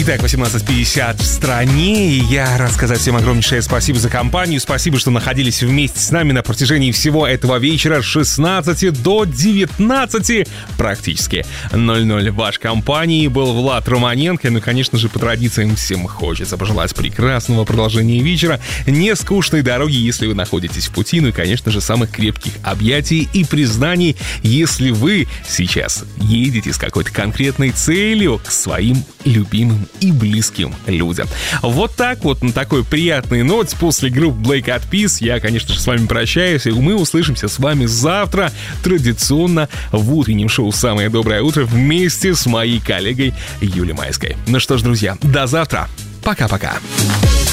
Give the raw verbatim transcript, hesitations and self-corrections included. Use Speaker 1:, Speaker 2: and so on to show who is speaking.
Speaker 1: Итак, восемнадцать пятьдесят в стране, и я рад сказать всем огромнейшее спасибо за компанию. Спасибо, что находились вместе с нами на протяжении всего этого вечера с шестнадцати до девятнадцати, практически ноль ноль. В вашей компании был Влад Романенко. Ну, конечно же, по традициям всем хочется пожелать прекрасного продолжения вечера, не скучной дороги, если вы находитесь в пути, ну и, конечно же, самых крепких объятий и признаний, если вы сейчас едете с какой-то конкретной целью к своим любимым и близким людям. Вот так вот, на такой приятной ноте, после группы Black Eyed Peas, я, конечно же, с вами прощаюсь, и мы услышимся с вами завтра, традиционно в утреннем шоу «Самое доброе утро» вместе с моей коллегой Юлей Майской. Ну что ж, друзья, до завтра. Пока-пока.